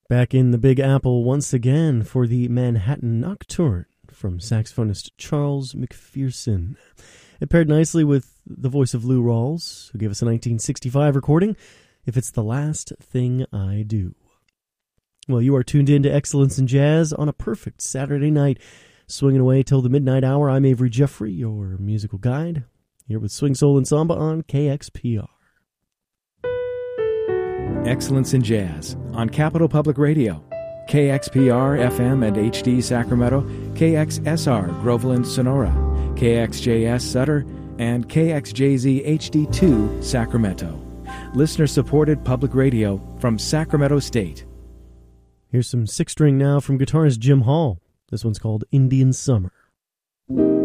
Back in the Big Apple once again for the Manhattan Nocturne from saxophonist Charles McPherson. It paired nicely with the voice of Lou Rawls, who gave us a 1965 recording, If It's the Last Thing I Do. Well, you are tuned in to Excellence in Jazz on a perfect Saturday night, swinging away till the midnight hour. I'm Avery Jeffrey, your musical guide, here with Swing, Soul, and Samba on KXPR. Excellence in Jazz on Capital Public Radio, KXPR FM and HD Sacramento, KXSR Groveland Sonora, KXJS Sutter, and KXJZ HD2 Sacramento. Listener-supported public radio from Sacramento State. Here's some six-string now from guitarist Jim Hall. This one's called Indian Summer.